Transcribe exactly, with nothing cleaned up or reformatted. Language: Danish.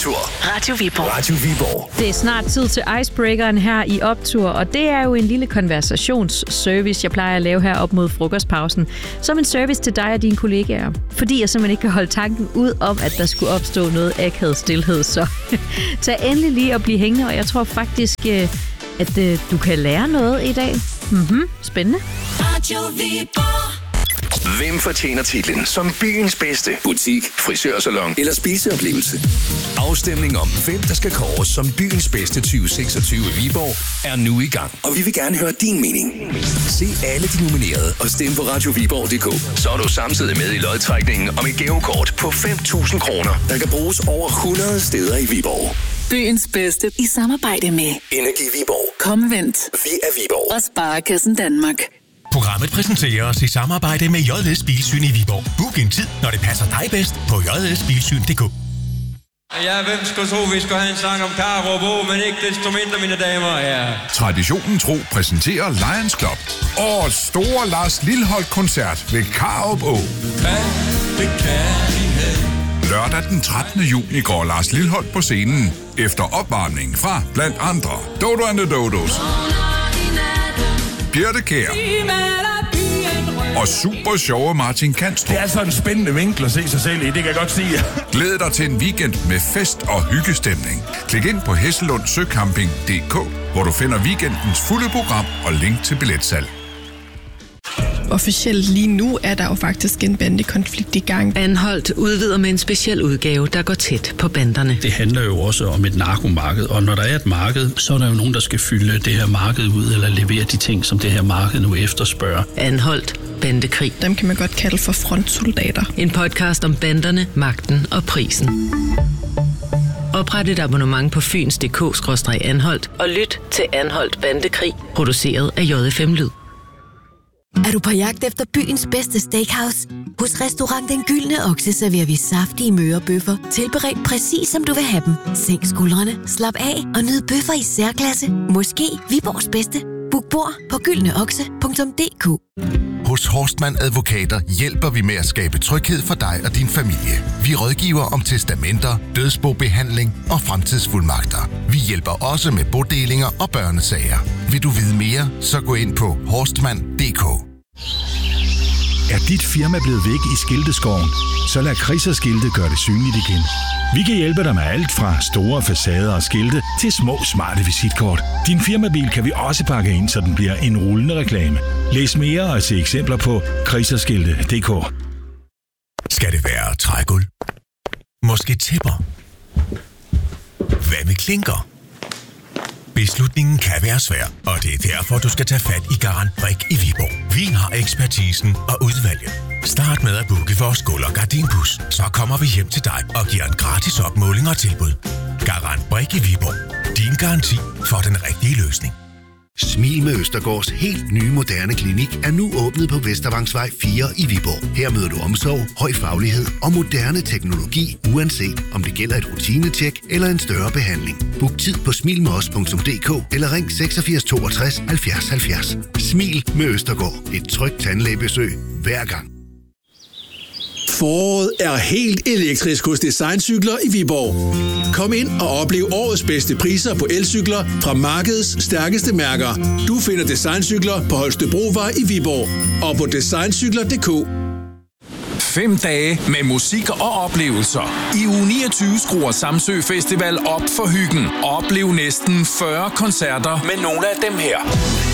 Optur. Radio Viborg. Radio Viborg. Det er snart tid til Icebreakeren her i Optur, og det er jo en lille konversationsservice, jeg plejer at lave her op mod frokostpausen. Som en service til dig og dine kollegaer. Fordi jeg simpelthen ikke kan holde tanken ud om, at der skulle opstå noget akavet stilhed. Så tag endelig lige og bliv hængende, og jeg tror faktisk, at du kan lære noget i dag. Mhm, spændende. Radio Viborg. Hvem fortjener titlen som byens bedste butik, frisørsalon eller spiseoplevelse? Afstemning om, hvem der skal kåres som byens bedste tyve seksogtyve i Viborg, er nu i gang. Og vi vil gerne høre din mening. Se alle de nominerede og stem på radio viborg punktum d k. Så er du samtidig med i lodtrækningen om et gavekort på fem tusind kroner, der kan bruges over hundrede steder i Viborg. Byens bedste i samarbejde med Energi Viborg. Komvent. Vi er Viborg. Og Sparekassen Danmark. Programmet præsenterer os i samarbejde med J S Bilsyn i Viborg. Book en tid, når det passer dig bedst på j s bilsyn punktum d k. Ja, hvem skulle tro, vi skulle have en sang om Karup, men ikke desto mindre, mine damer og herrer. Traditionen tro præsenterer Lions Club. Årets store Lars Lilholt-koncert ved Karup Å. Lørdag den trettende juni går Lars Lilholt på scenen efter opvarmning fra blandt andre Dodo and the Dodos, Birte Kjær og super sjove Martin Kanstrup. Det er altså en spændende vinkel at se sig selv i, det kan jeg godt sige. Glæd dig til en weekend med fest og hyggestemning. Klik ind på hesselund søcamping punktum d k, hvor du finder weekendens fulde program og link til billetsalg. Officielt lige nu er der jo faktisk en bandekonflikt i gang. Anholdt udvider med en speciel udgave, der går tæt på banderne. Det handler jo også om et narkomarked, og når der er et marked, så er der jo nogen, der skal fylde det her marked ud, eller levere de ting, som det her marked nu efterspørger. Anholdt. Bandekrig. Dem kan man godt kalde for frontsoldater. En podcast om banderne, magten og prisen. Opret et abonnement på fyns punktum d k skråstreg anholdt og lyt til Anholdt Bandekrig, produceret af J F M Lyd. Er du på jagt efter byens bedste steakhouse? Hos Restaurant Den Gyldne Okse serverer vi saftige mørebøffer, tilberedt præcis som du vil have dem. Sænk skuldrene, slap af og nyd bøffer i særklasse. Måske Viborgs bedste. Book bord på gyldne okse punktum d k. Hos Horstmann Advokater hjælper vi med at skabe tryghed for dig og din familie. Vi rådgiver om testamenter, dødsbobehandling og fremtidsfuldmagter. Vi hjælper også med bodelinger og børnesager. Vil du vide mere, så gå ind på horstmann punktum d k. Er dit firma blevet væk i skilteskoven? Så lad Kriserskilte gøre det synligt igen. Vi kan hjælpe dig med alt fra store facader og skilte til små smarte visitkort. Din firmabil kan vi også pakke ind, så den bliver en rullende reklame. Læs mere og se eksempler på kriserskilte punktum d k. Skal det være trægulv? Måske tæpper? Hvad med klinker? Beslutningen kan være svær, og det er derfor, du skal tage fat i Garant Brik i Viborg. Vi har ekspertisen og udvalget. Start med at booke vores gulv- og gardinbus. Så kommer vi hjem til dig og giver en gratis opmåling og tilbud. Garant Brik i Viborg. Din garanti for den rigtige løsning. Smil med Østergaards helt nye moderne klinik er nu åbnet på Vestervangsvej fire i Viborg. Her møder du omsorg, høj faglighed og moderne teknologi, uanset om det gælder et rutinetjek eller en større behandling. Book tid på smil med os punktum d k eller ring seksogfirs toogtres halvfjerds halvfjerds. Smil med Østergaard. Et trygt tandlægebesøg hver gang. Foråret er helt elektrisk hos Designcykler i Viborg. Kom ind og oplev årets bedste priser på elcykler fra markedets stærkeste mærker. Du finder Designcykler på Holstebrovej i Viborg og på designcykler punktum d k. Fem dage med musik og oplevelser. I uge niogtyve skruer Samsø Festival op for hyggen. Oplev næsten fyrre koncerter med nogle af dem her.